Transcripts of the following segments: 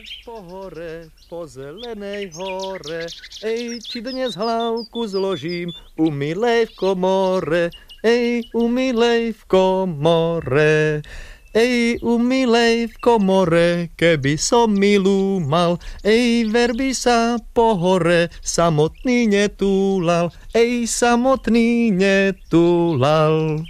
po zelenej hore. Ej, či dnes hlavku zložím u milej v komore. Ej, u milej v komore. Ej, u milej v komore, keby som milú mal. Ej, verby sa po hore, samotný netúlal. Ej, samotný netúlal.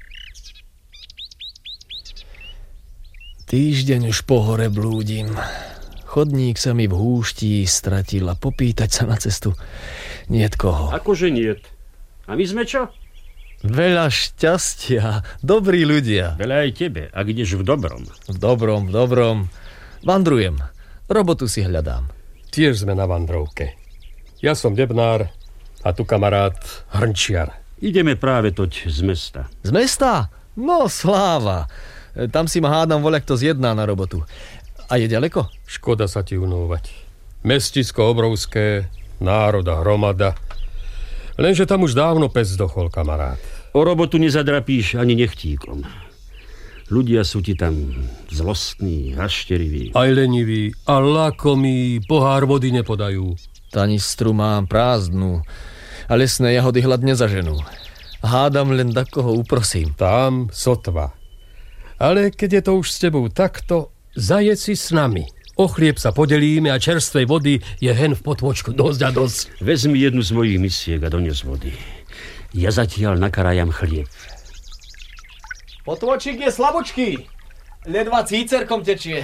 Týždeň už po hore blúdim. Chodník sa mi v húšti stratil a popýtať sa na cestu niet koho. Akože niet? A my sme čo? Veľa šťastia, dobrí ľudia. Veľa aj tebe, ak ideš v dobrom. V dobrom. Vandrujem, robotu si hľadám. Tiež sme na vandrovke. Ja som debnár a tu kamarát hrnčiar. Ideme práve toť z mesta. Z mesta? No sláva. Tam si ma hádam voľak to zjedná na robotu. A je ďaleko? Škoda sa ti unúvať. Mestisko obrovské, národa hromada. Lenže tam už dávno pes dochol, kamarát. O robotu nezadrapíš ani nechtíkom. Ľudia sú ti tam zlostní, hašteriví. Aj leniví, a lakomí, pohár vody nepodajú. Tanistru mám prázdnu a lesné jahody hladne zaženú. Hádam len takoho uprosím. Tam sotva. Ale keď je to už s tebou takto, zajed si s nami. O chlieb sa podelíme a čerstvej vody je hen v potvočku dosť a dosť. Vezmi jednu z mojich misiek a dones vody. Ja zatiaľ nakarajam chlieb. Potvočík je slabočký. Ledva cícerkom tečie.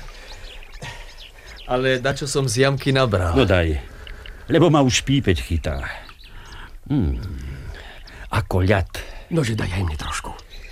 Ale dačo som z jamky nabral. No daj, lebo ma už pípeť chytá. Ako ľad. Nože daj aj mne trošku.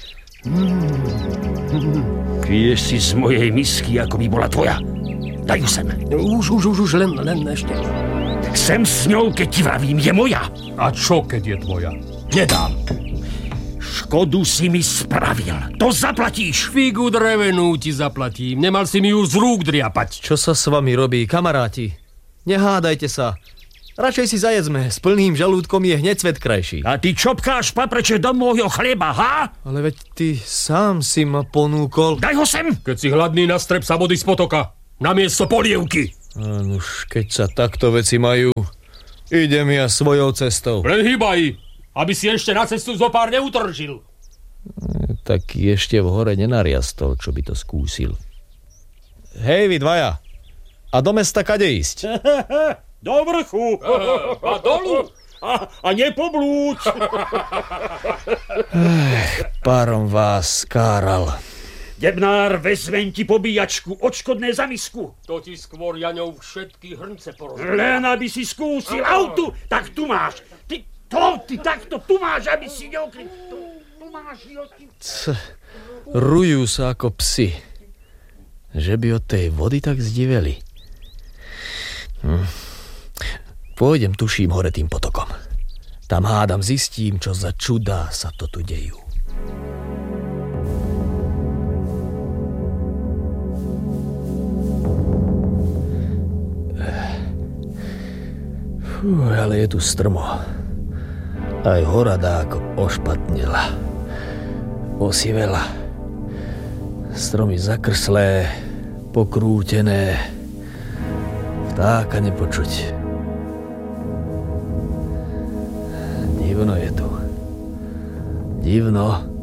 Piješ si z mojej misky, ako by bola tvoja. Daj ju sem. Už, len ešte. Sem s ňou, keď ti vravím, je moja. A čo, keď je tvoja? Nedám. Škodu si mi spravil. To zaplatíš. Figu drevenú ti zaplatím. Nemal si mi ju z rúk driapať. Čo sa s vami robí, kamaráti? Nehádajte sa. Radšej si zajedzme. S plným žalúdkom je hneď svet krajší. A ty čopkáš papreče do môjho chleba, ha? Ale veď ty sám si ma ponúkol. Daj ho sem. Keď si hladný, nastrep sa vody z potoka. Namiesto polievky. Nuž, keď sa takto veci majú, idem ja svojou cestou. Len hýbaj, aby si ešte na cestu zopár neutržil. Tak ešte v hore nenariastol, čo by to skúsil. Hej, vy dvaja. A do mesta kade ísť? Do vrchu. A dolu. A nepoblúď. Párom vás skáral. Debnár, vezmem ti pobíjačku, odškodné za misku. To ti skôr Jaňov všetky hrnce porozumie. Len aby si skúsil autu, tak tu máš. Ty takto tu máš, aby si neokryl. Tu máš. Rujú sa ako psi. Že by od tej vody tak zdiveli. Pôjdem, tuším, hore tým potokom. Tam hádam zistím, čo za čudá sa to tu dejú. Ale je tu strmo. Aj hora dáko ošpatnila. Osivela. Stromy zakrslé, pokrútené. Vtáka nepočuť. Divno je tu. Divno.